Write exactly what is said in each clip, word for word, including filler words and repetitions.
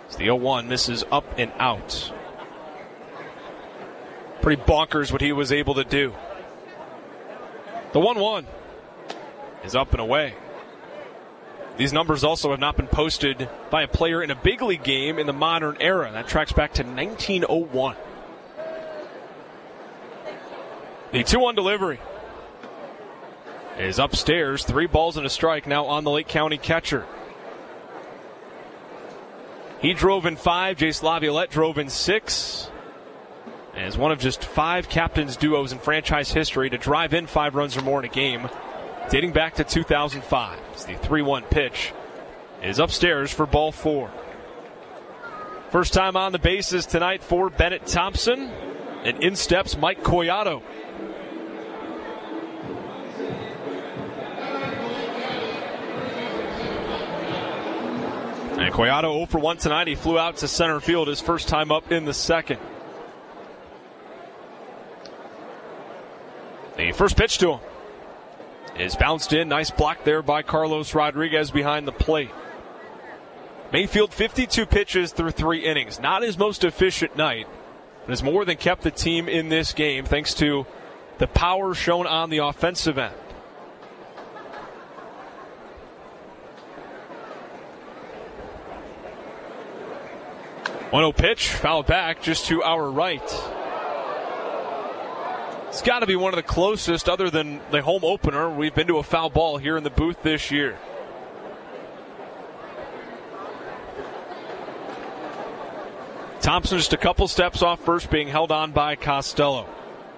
As the oh one misses up and out. Pretty bonkers what he was able to do. The one one is up and away. These numbers also have not been posted by a player in a big league game in the modern era. That tracks back to nineteen oh one. The two one delivery is upstairs. Three balls and a strike now on the Lake County catcher. He drove in five. Jace Laviolette drove in six. And is one of just five captains duos in franchise history to drive in five runs or more in a game, dating back to two thousand five. As the three one pitch is upstairs for ball four. First time on the bases tonight for Bennett Thompson. And in steps Mike Collado. And Collado oh for one tonight. He flew out to center field his first time up in the second. The first pitch to him is bounced in. Nice block there by Carlos Rodriguez behind the plate. Mayfield fifty-two pitches through three innings. Not his most efficient night, but has more than kept the team in this game thanks to the power shown on the offensive end. one oh pitch, fouled back just to our right. It's got to be one of the closest, other than the home opener, we've been to a foul ball here in the booth this year. Thompson just a couple steps off first, being held on by Costello.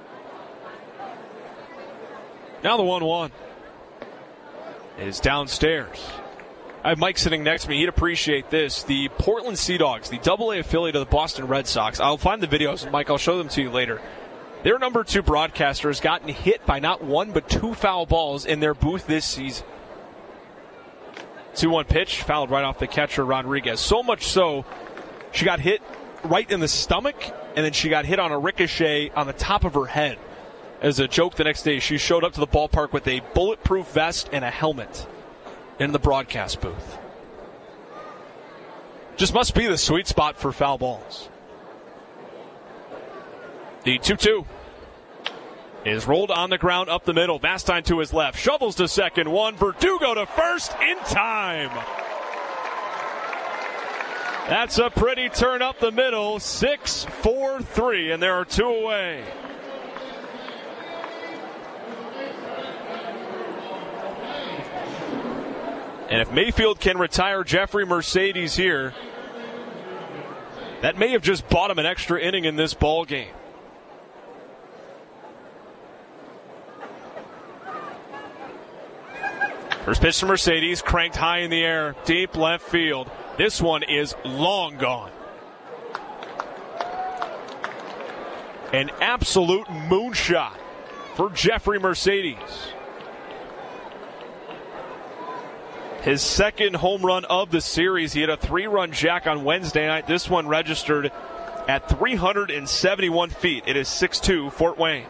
Now the one one is downstairs. I have Mike sitting next to me. He'd appreciate this. The Portland Sea Dogs, the double A affiliate of the Boston Red Sox. I'll find the videos, Mike. I'll show them to you later. Their number two broadcaster has gotten hit by not one but two foul balls in their booth this season. two one pitch, fouled right off the catcher, Rodriguez. So much so, she got hit right in the stomach, and then she got hit on a ricochet on the top of her head. As a joke the next day, she showed up to the ballpark with a bulletproof vest and a helmet in the broadcast booth. Just must be the sweet spot for foul balls. The two two is rolled on the ground up the middle. Vastine to his left. Shovels to second. One. Verdugo to first in time. That's a pretty turn up the middle. six four three, and there are two away. And if Mayfield can retire Jeffrey Mercedes here, that may have just bought him an extra inning in this ball game. First pitch to Mercedes, cranked high in the air, deep left field. This one is long gone. An absolute moonshot for Jeffrey Mercedes. His second home run of the series. He had a three-run jack on Wednesday night. This one registered at three hundred seventy-one feet. It is six two Fort Wayne.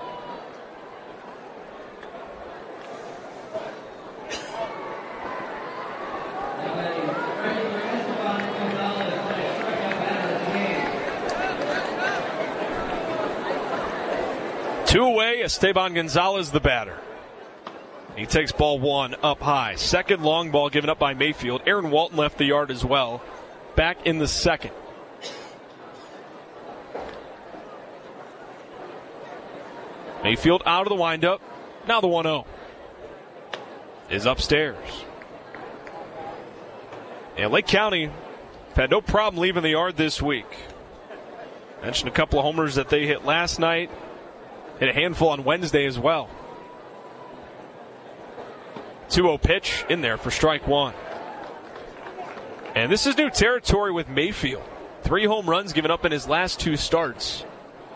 Two away, Esteban Gonzalez the batter. He takes ball one up high. Second long ball given up by Mayfield. Aaron Walton left the yard as well. Back in the second. Mayfield out of the windup. Now the one oh is upstairs. And Lake County had no problem leaving the yard this week. Mentioned a couple of homers that they hit last night. Hit a handful on Wednesday as well. two oh pitch in there for strike one. And this is new territory with Mayfield. Three home runs given up in his last two starts.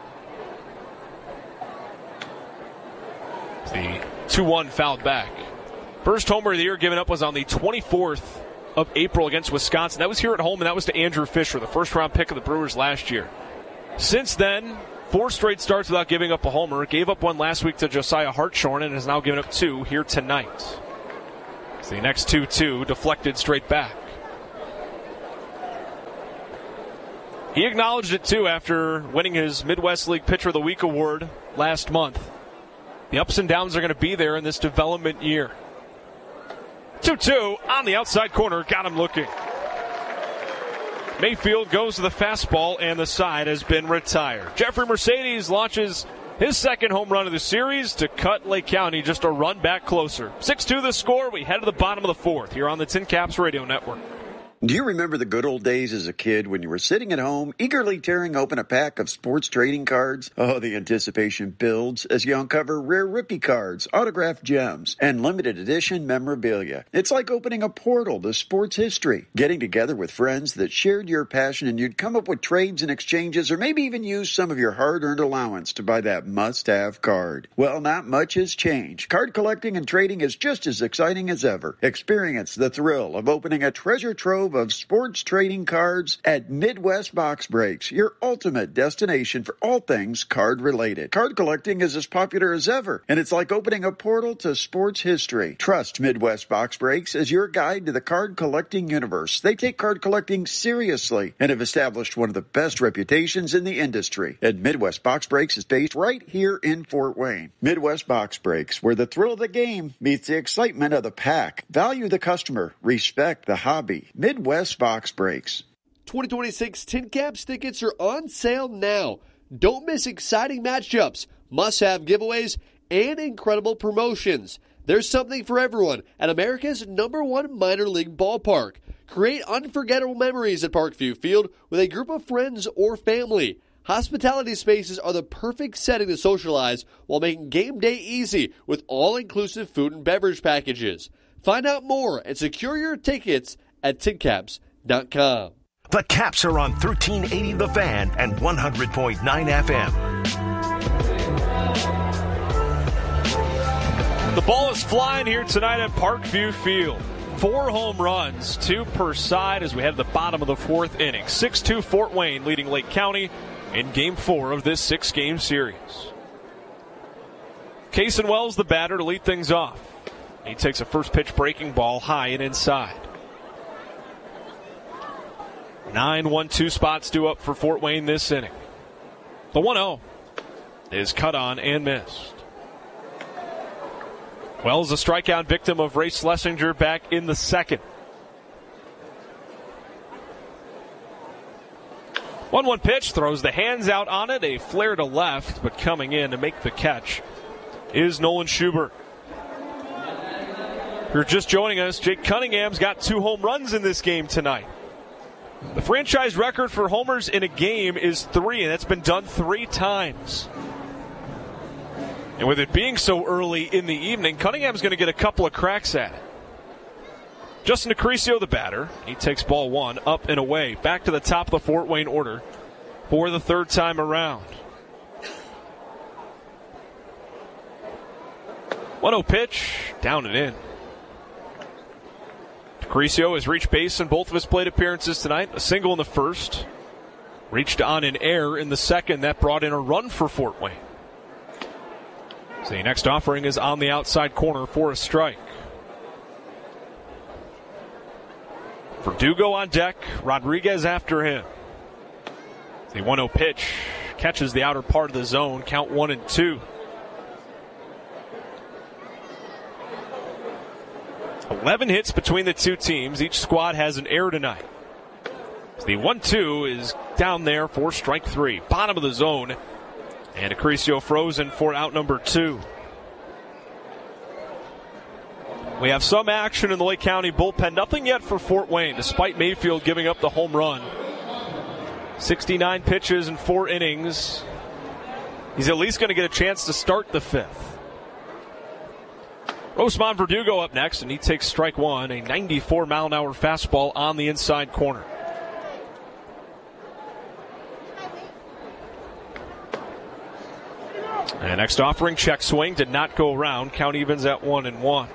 The two one fouled back. First homer of the year given up was on the twenty-fourth of April against Wisconsin. That was here at home, and that was to Andrew Fisher, the first round pick of the Brewers last year. Since then, four straight starts without giving up a homer. Gave up one last week to Josiah Hartshorn and has now given up two here tonight. So the next two two deflected straight back. He acknowledged it, too, after winning his Midwest League Pitcher of the Week award last month. The ups and downs are going to be there in this development year. two two on the outside corner. Got him looking. Mayfield goes to the fastball, and the side has been retired. Jeffrey Mercedes launches his second home run of the series to cut Lake County just a run back closer. six two the score. We head to the bottom of the fourth here on the Tin Caps Radio Network. Do you remember the good old days as a kid when you were sitting at home, eagerly tearing open a pack of sports trading cards? Oh, the anticipation builds as you uncover rare rookie cards, autographed gems, and limited edition memorabilia. It's like opening a portal to sports history, getting together with friends that shared your passion, and you'd come up with trades and exchanges, or maybe even use some of your hard-earned allowance to buy that must-have card. Well, not much has changed. Card collecting and trading is just as exciting as ever. Experience the thrill of opening a treasure trove of sports trading cards at Midwest Box Breaks, your ultimate destination for all things card related. Card collecting is as popular as ever, and it's like opening a portal to sports history. Trust Midwest Box Breaks as your guide to the card collecting universe. They take card collecting seriously and have established one of the best reputations in the industry. And Midwest Box Breaks is based right here in Fort Wayne. Midwest Box Breaks, where the thrill of the game meets the excitement of the pack. Value the customer, respect the hobby. Midwest Box Breaks. twenty twenty-six Tin Caps tickets are on sale now. Don't miss exciting matchups, must-have giveaways, and incredible promotions. There's something for everyone at America's number one minor league ballpark. Create unforgettable memories at Parkview Field with a group of friends or family. Hospitality spaces are the perfect setting to socialize while making game day easy with all-inclusive food and beverage packages. Find out more and secure your tickets at tin caps dot com. The Caps are on thirteen eighty The Fan and one hundred point nine F M. The ball is flying here tonight at Parkview Field. Four home runs, two per side as we head to the bottom of the fourth inning. six two Fort Wayne leading Lake County in game four of this six-game series. Kason Wells, the batter, to lead things off. He takes a first pitch breaking ball high and inside. nine one two spots due up for Fort Wayne this inning. The one oh is cut on and missed. Wells, a strikeout victim of Ray Schlesinger back in the second. one one pitch, throws the hands out on it, a flare to left, but coming in to make the catch is Nolan Schubert. If you're just joining us, Jake Cunningham's got two home runs in this game tonight. The franchise record for homers in a game is three, and that's been done three times. And with it being so early in the evening, Cunningham's going to get a couple of cracks at it. Justin Acrisio, the batter. He takes ball one up and away. Back to the top of the Fort Wayne order for the third time around. one oh pitch, down and in. Acrisio has reached base in both of his plate appearances tonight. A single in the first. Reached on an error in the second. That brought in a run for Fort Wayne. So the next offering is on the outside corner for a strike. Verdugo on deck. Rodriguez after him. The one oh pitch catches the outer part of the zone. Count one and two. eleven hits between the two teams. Each squad has an error tonight. So the one two is down there for strike three. Bottom of the zone. And Acrisio frozen for out number two. We have some action in the Lake County bullpen. Nothing yet for Fort Wayne, despite Mayfield giving up the home run. sixty-nine pitches in four innings. He's at least going to get a chance to start the fifth. Osman Verdugo up next, and he takes strike one, a ninety-four mile an hour fastball on the inside corner. And next offering, check swing, did not go around. Count evens at one and one.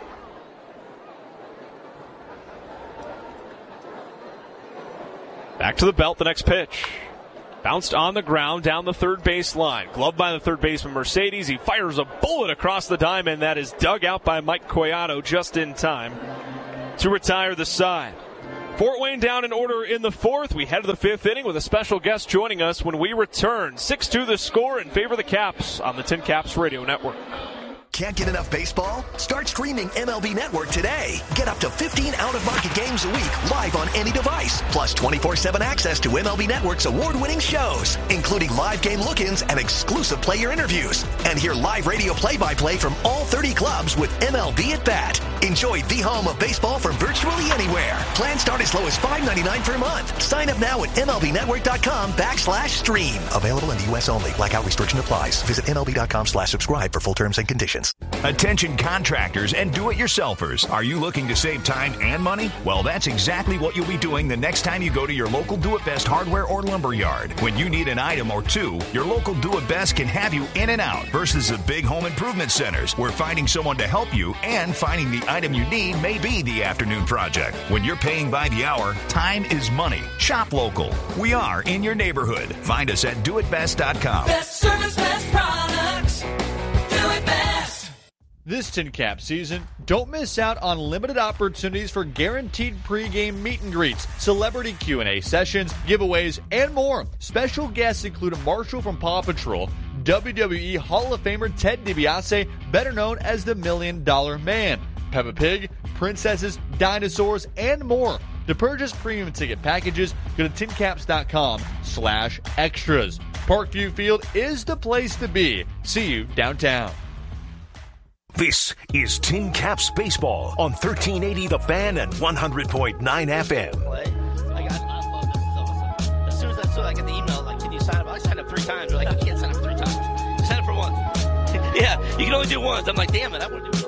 Back to the belt, the next pitch. Bounced on the ground down the third base line. Gloved by the third baseman Mercedes. He fires a bullet across the diamond. That is dug out by Mike Collado just in time to retire the side. Fort Wayne down in order in the fourth. We head to the fifth inning with a special guest joining us when we return. six two the score in favor of the Caps on the Tin Caps Radio Network. Can't get enough baseball? Start streaming M L B Network today. Get up to fifteen out-of-market games a week live on any device. Plus twenty-four seven access to M L B Network's award-winning shows, including live game look-ins and exclusive player interviews. And hear live radio play-by-play from all thirty clubs with M L B at Bat. Enjoy the home of baseball from virtually anywhere. Plans start as low as five ninety-nine per month. Sign up now at MLBnetwork.com backslash stream. Available in the U S only. Blackout restriction applies. Visit MLB.com slash subscribe for full terms and conditions. Attention contractors and do-it-yourselfers. Are you looking to save time and money? Well, that's exactly what you'll be doing the next time you go to your local Do-It-Best hardware or lumber yard. When you need an item or two, your local Do-It-Best can have you in and out versus the big home improvement centers where finding someone to help you and finding the item you need may be the afternoon project. When you're paying by the hour, time is money. Shop local. We are in your neighborhood. Find us at do it best dot com. Best service, best products. Do it best. This Tin Cap season, don't miss out on limited opportunities for guaranteed pregame meet and greets, celebrity Q and A sessions, giveaways, and more. Special guests include Marshall from Paw Patrol, W W E Hall of Famer Ted DiBiase, better known as the Million Dollar Man, Peppa Pig, princesses, dinosaurs, and more. To purchase premium ticket packages, go to tin caps dot com slash extras. Parkview Field is the place to be. See you downtown. This is Tin Caps Baseball on thirteen eighty The Fan and one hundred point nine F M. Like, I, I love this. This is awesome. As soon as I, so I get the email, like, can you sign up? I signed up three times. They're like, you can't sign up three times. You sign up for once. Yeah, you can only do once. I'm like, damn it, I want to do it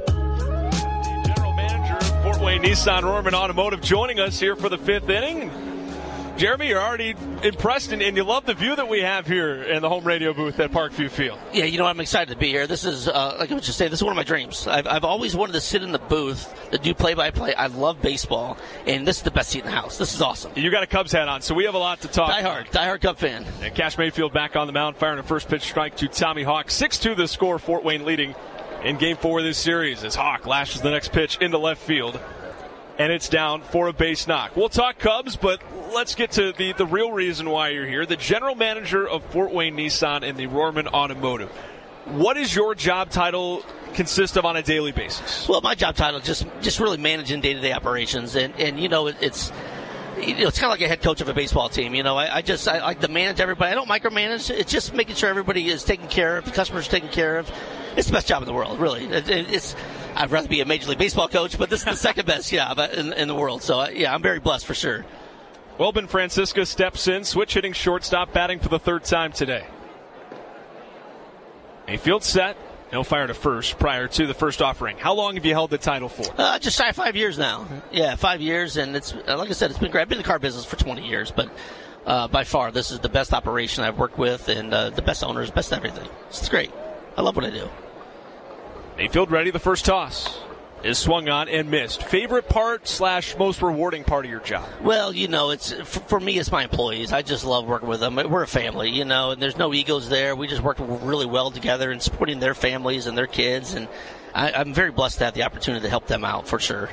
all. General Manager of Fort Wayne Nissan Rohrman Automotive joining us here for the fifth inning. Jeremy, you're already impressed, and, and you love the view that we have here in the home radio booth at Parkview Field. Yeah, you know, I'm excited to be here. This is, uh, like I was just saying, this is one of my dreams. I've, I've always wanted to sit in the booth to do play-by-play. I love baseball, and this is the best seat in the house. This is awesome. You got a Cubs hat on, so we have a lot to talk Die about. hard, die hard Cub fan. And Cash Mayfield back on the mound, firing a first pitch strike to Tommy Hawk. six two the score, Fort Wayne leading in game four of this series as Hawk lashes the next pitch into left field. And it's down for a base knock. We'll talk Cubs, but let's get to the, the real reason why you're here. The general manager of Fort Wayne Nissan and the Rohrman Automotive. What does your job title consist of on a daily basis? Well, my job title is just just really managing day-to-day operations. And, and you know, it, it's you know, it's kind of like a head coach of a baseball team. You know, I, I just I like to manage everybody. I don't micromanage. It's just making sure everybody is taken care of, the customers are taken care of. It's the best job in the world, really. It, it, it's I'd rather be a Major League Baseball coach, but this is the second best job in, in the world. So, uh, yeah, I'm very blessed for sure. Welben Francisca steps in, switch hitting shortstop, batting for the third time today. Mayfield set. No fire to first prior to the first offering. How long have you held the title for? Uh, just shy of five years now. Yeah, five years, and it's like I said, it's been great. I've been in the car business for twenty years, but uh, by far, this is the best operation I've worked with, and uh, the best owners, best everything. It's great. I love what I do. Mayfield ready, the first toss is swung on and missed. Favorite part slash most rewarding part of your job? Well, you know, it's for, for me, it's my employees. I just love working with them. We're a family, you know, and there's no egos there. We just work really well together and supporting their families and their kids, and I, I'm very blessed to have the opportunity to help them out for sure.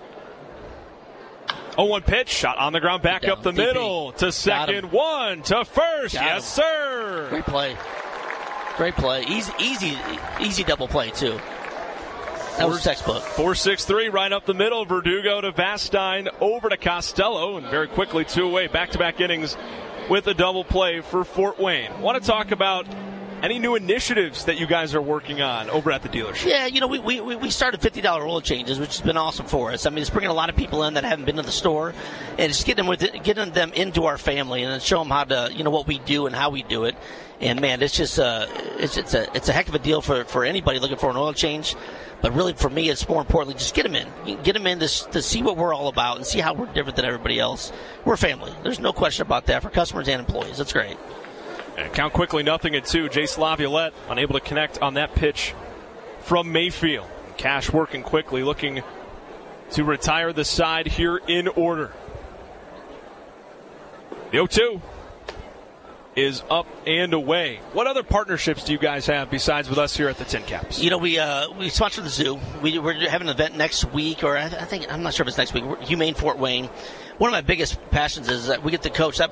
oh one pitch, shot on the ground, back Down, up the D P. middle to second, one to first. Got yes, him. sir. Great play. Great play. Easy, easy, easy double play, too. That was textbook. four six three, right up the middle. Verdugo to Vastine, over to Costello, and very quickly two away. Back-to-back innings with a double play for Fort Wayne. Want to talk about any new initiatives that you guys are working on over at the dealership? Yeah, you know, we we, we started fifty dollars oil changes, which has been awesome for us. I mean, it's bringing a lot of people in that haven't been to the store, and it's getting them, with it, getting them into our family and show them how to, you know, what we do and how we do it. And, man, it's just uh, it's, it's, a, it's a heck of a deal for, for anybody looking for an oil change. But really, for me, it's more importantly, just get them in. You get them in to, to see what we're all about and see how we're different than everybody else. We're family. There's no question about that for customers and employees. That's great. And count quickly, nothing at two. Jace Laviolette unable to connect on that pitch from Mayfield. Cash working quickly, looking to retire the side here in order. The oh two is up and away. What other partnerships do you guys have besides with us here at the Tin Caps? You know, we uh, we sponsor the zoo. We, we're having an event next week, or I, I think, I'm not sure if it's next week, Humane Fort Wayne, one of my biggest passions is that we get to coach. That